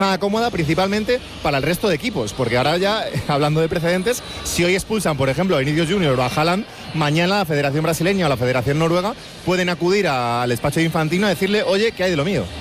cómoda principalmente para el resto de equipos, porque ahora ya, hablando de precedentes, si hoy expulsan, por ejemplo, a Vinicius Junior o a Haaland, mañana la Federación Brasileña o la Federación Noruega pueden acudir al despacho de Infantino a decirle, oye, ¿qué hay de lo mío?